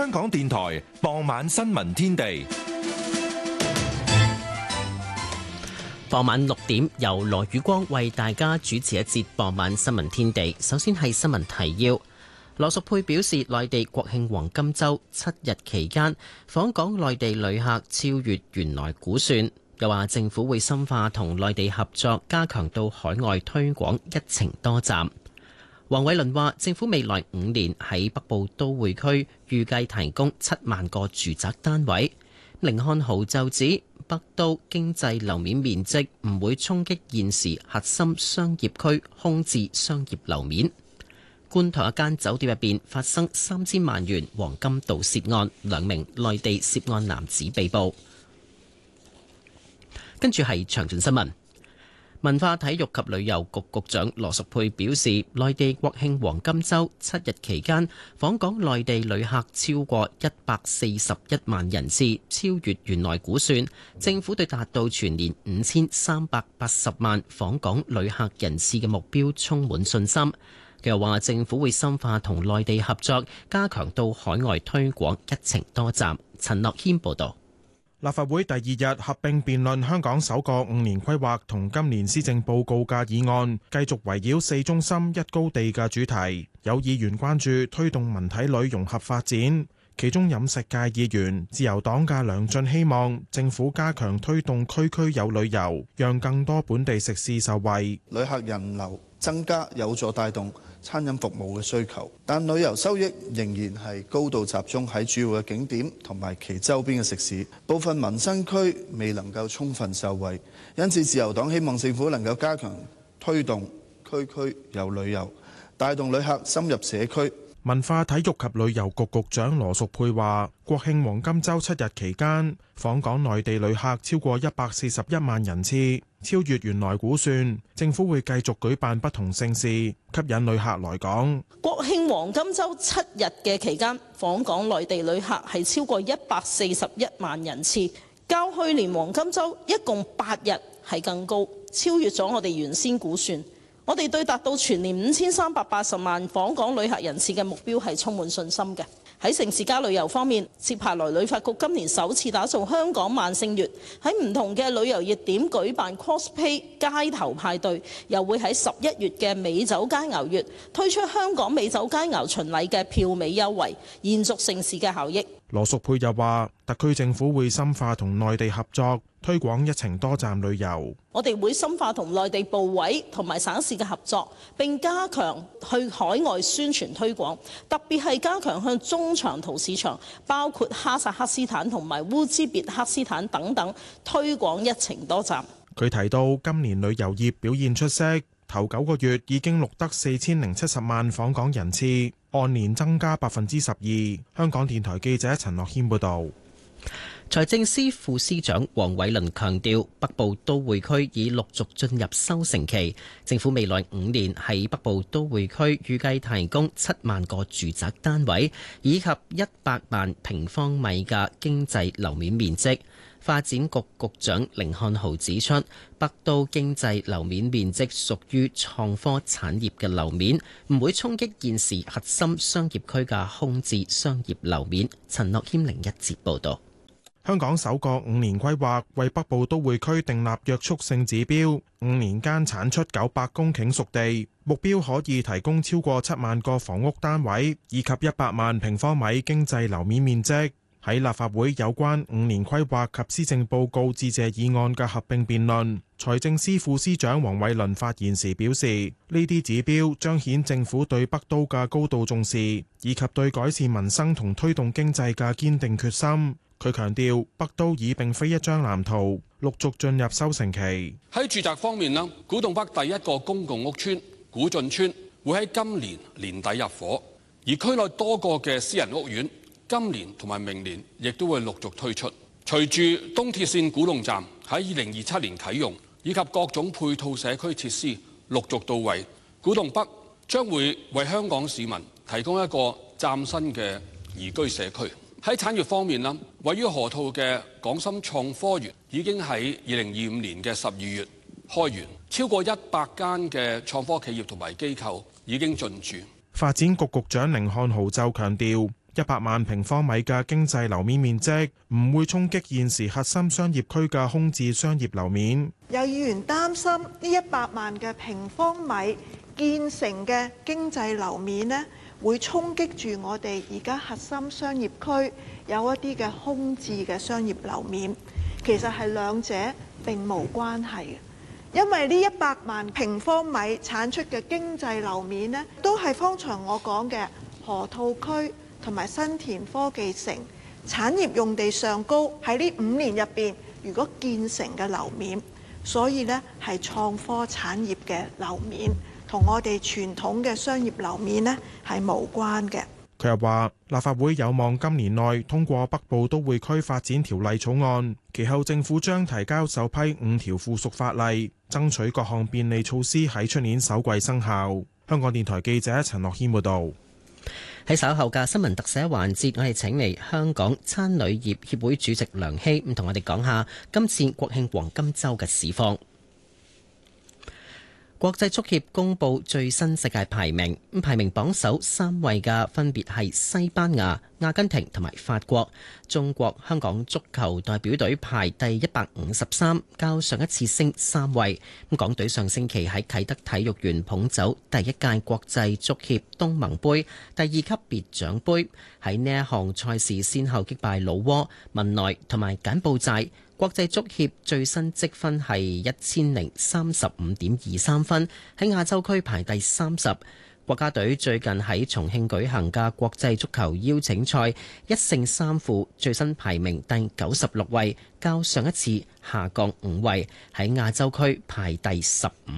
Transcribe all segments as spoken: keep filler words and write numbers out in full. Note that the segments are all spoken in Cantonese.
香港電台傍晚新聞天地。 傍晚六點，由羅宇光為大家主持一節傍晚新聞天地。首先係新聞提要。羅淑佩表示，內地國慶黃金週七日期間，訪港內地旅客超越原來估算。又話政府會深化同內地合作，加強到海外推廣一程多站。黃偉綸話，政府未來五年喺北部都會區預計提供七萬個住宅單位。甯漢豪就指，北都經濟樓面面積唔會衝擊現時核心商業區空置商業樓面。觀塘一間酒店入邊發生三千萬元黃金盜竊案，兩名內地涉案男子被捕。跟住係詳盡新聞。文化體育及旅遊局局長羅淑佩表示，內地國慶黃金週七日期間，訪港內地旅客超過一百四十一萬人次，超越原來估算。政府對達到全年五千三百八十萬訪港旅客人次嘅目標充滿信心。佢又話，政府會深化同內地合作，加強到海外推廣一程多站。陳樂軒報導。 立法會第二日合併辯論香港首個五年規劃同今年施政報告嘅議案，繼續圍繞四中心一高地嘅主題。有議員關注推動文體旅融合發展，其中飲食界議員自由黨嘅梁進希望政府加強推動區區有旅遊，讓更多本地食肆受惠。 旅客人流增加有助帶動餐飲服務嘅需求，但旅遊收益仍然係高度集中喺主要嘅景點同埋其周邊嘅食肆，部分民生區未能夠充分受惠。因此，自由黨希望政府能夠加強推動區區有旅遊，帶動旅客深入社區。 文化體育及旅遊局局長羅淑佩話，國慶黃金週七日期間，訪港內地旅客超過一百四十一萬人次，超越原來估算。政府會繼續舉辦不同盛事，吸引旅客來港。 國慶黃金週七日嘅期間，訪港內地旅客係超過一百四十一萬人次，較去年黃金週一共八日係更高，超越咗我哋原先估算。我哋對達到全年五千三百八十萬訪港旅客人次嘅目標係充滿信心嘅。喺盛事加旅遊方面，接下來旅發局今年首次打造香港萬聖月，喺唔同嘅旅遊熱點舉辦 cosplay 街頭派對，又會喺十一月嘅美酒佳餚月推出香港美酒佳餚巡禮嘅票尾優惠，延續盛事嘅效益。 羅淑佩又話，特區政府會深化同內地合作，推廣一程多站旅遊。 我哋會深化同內地部委同埋省市嘅合作，並加強去海外宣傳推廣，特別係加強向中長途市場，包括哈薩克斯坦同埋烏茲別克斯坦等等推廣一程多站。 佢提到今年旅遊業表現出色，頭九個月已經錄得四千零七十萬訪港人次，按年增加百分之十二。香港電台記者陳樂軒報導。 財政司副司長黃偉綸強調，北部都會區已陸續進入收成期，政府未來五年喺北部都會區預計提供七萬個住宅單位，以及一百萬平方米嘅經濟樓面面積。發展局局長甯漢豪指出，北都經濟樓面面積屬於創科產業嘅樓面，唔會衝擊現時核心商業區嘅空置商業樓面。陳樂謙另一節報導。 香港首個五年規劃為北部都會區訂立約束性指標，五年間產出九百公頃熟地，目標可以提供超過七萬個房屋單位，以及一百萬平方米經濟樓面面積。喺立法會有關五年規劃及施政報告致謝議案嘅合併辯論，財政司副司長黃偉綸發言時表示，呢啲指標彰顯政府對北都嘅高度重視，以及對改善民生同推動經濟嘅堅定決心。佢強調，北都已並非一張藍圖，陸續進入收成期。 喺住宅方面呢，古洞北第一個公共屋邨古晉邨會喺今年年底入伙，而區內多個嘅私人屋苑今年同埋明年亦都會陸續推出。隨住東鐵線古洞站喺二零二七年啟用，以及各種配套社區設施陸續到位，古洞北將會為香港市民提供一個嶄新嘅宜居社區。喺產業方面呢，位於河套嘅港深創科園已經喺二零二五年嘅十二月開園，超過一百間嘅創科企業同埋機構已經進駐。 發展局局長甯漢豪就強調， 一百萬平方米嘅經濟樓面面積唔會衝擊現時核心商業區嘅空置商業樓面。 有議員擔心呢一百萬嘅平方米建成嘅經濟樓面呢，會衝擊住我哋而家核心商業區有一啲嘅空置嘅商業樓面。其實係兩者並無關係嘅，因為呢一百萬平方米產出嘅經濟樓面呢，都係方才我講嘅河套區同埋新田科技城產業用地上高喺呢五年入邊，如果建成嘅樓面，所以呢係創科產業嘅樓面，同我哋傳統嘅商業樓面呢係無關嘅。 佢又話，立法會有望今年內通過北部都會區發展條例草案，其後政府將提交首批五條附屬法例，爭取各項便利措施喺出年首季生效。香港電台記者陳樂軒報導。 喺稍後嘅新聞特寫環節，我哋請嚟香港餐旅業協會主席梁希，咁同我哋講下今次國慶黃金週嘅市況。國際足協公布最新世界排名，咁排名榜首三位嘅分別係西班牙、阿根廷同埋法國。中國香港足球代表隊排第一百五十三，較上一次升三位。咁港隊上星期喺啟德體育園捧走第一屆國際足協東盟杯第二級別獎杯，喺呢一項賽事先後擊敗老撾、文萊同埋柬埔寨。國際足協最新積分係一千零三十五點二三分，喺亞洲區排第三十。國家隊最近喺重慶舉行嘅國際足球邀請賽一勝三負，最新排名第九十六位，較上一次下降五位，喺亞洲區排第十五。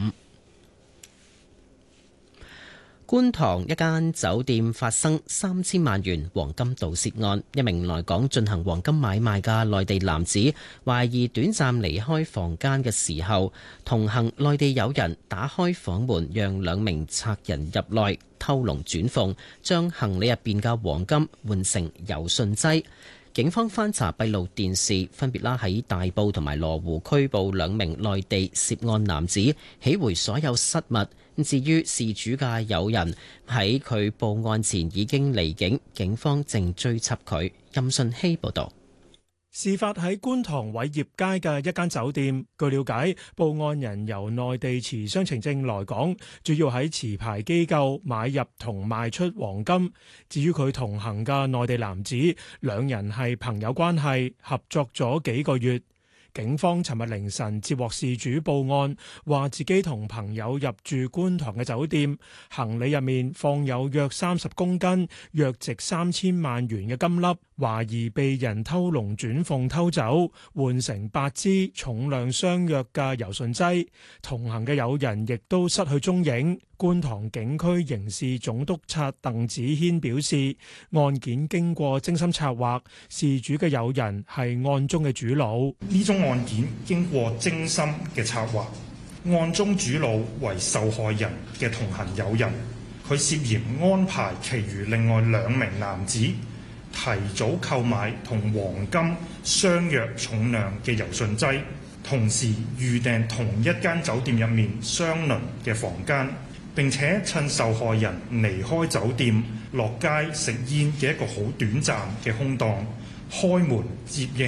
觀塘一間酒店發生三千萬元黃金盜竊案，一名來港進行黃金買賣嘅內地男子，懷疑短暫離開房間嘅時候，同行內地友人打開房門，讓兩名賊人入內偷龍轉鳳，將行李入邊嘅黃金換成柔順劑。警方翻查閉路電視，分別拉喺大埔同埋羅湖拘捕兩名內地涉案男子，起回所有失物。至於事主嘅友人喺佢報案前已經離境，警方正追緝佢。任信希報導。 事發喺觀塘偉業街嘅一間酒店。據了解，報案人由內地持雙程證來港，主要喺持牌機構買入同賣出黃金。至於佢同行嘅內地男子，兩人係朋友關係，合作咗幾個月。警方尋日凌晨接獲事主報案，話自己同朋友入住觀塘嘅酒店，行李入面放有約三十公斤、約值三千萬元嘅金粒，懷疑被人偷龍轉鳳偷走，換成八支重量相若嘅柔順劑。同行嘅友人亦都失去蹤影。觀塘警區刑事總督察鄧子軒表示，案件經過精心策劃，事主嘅友人係案中嘅主腦。 呢宗案件經過精心嘅策劃，案中主腦為受害人嘅同行友人，佢涉嫌安排其餘另外兩名男子提早購買同黃金相若重量嘅柔順劑，同時預訂同一間酒店入面相鄰嘅房間，並且趁受害人離開酒店落街食煙嘅一個好短暫嘅空檔，開門接應